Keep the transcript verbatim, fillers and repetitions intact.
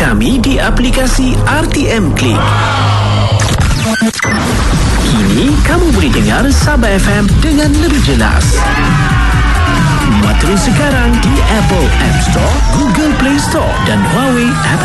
kami di aplikasi R T M Click. Kini kamu boleh dengar Sabah F M dengan lebih jelas. Muat terus sekarang di Apple App Store, Google Play Store dan Huawei App